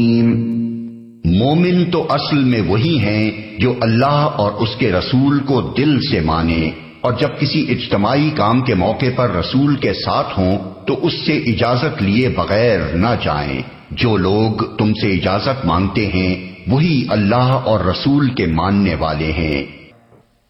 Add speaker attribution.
Speaker 1: मोमिन तो असल में वही हैं जो अल्लाह और उसके रसूल को दिल से माने और जब किसी इज्तमाई काम के मौके पर रसूल के साथ हों तो उससे इजाजत लिए बगैर न जाएं। जो लोग तुमसे इजाजत मांगते हैं वही अल्लाह और रसूल के मानने वाले हैं।